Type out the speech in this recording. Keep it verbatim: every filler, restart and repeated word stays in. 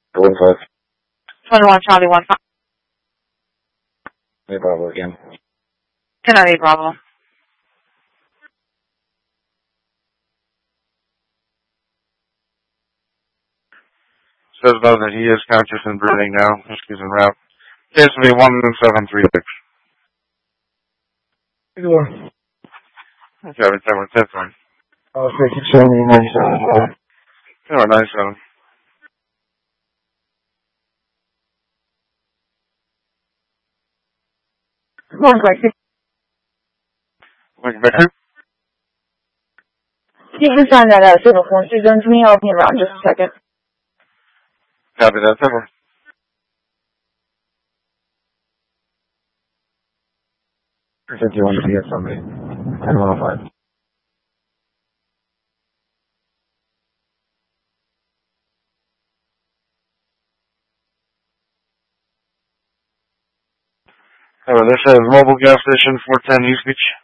One five. twenty-one Charlie one five. Hey, Bravo again. ten oh eight Bravo. Says though that he is conscious and breathing now. He's en route. Case to be one seven three six. Igor. Seven seven ten one. I was making seventy ninety-seven. Zero nine seven. One correct. Like Becker? You can sign that out. Signal form two done to me. I'll be around just a second. Copy that. Seven. fifty-one to hear from me. ten one oh five. Oh, this is Mobile Gas Station four ten East Beach.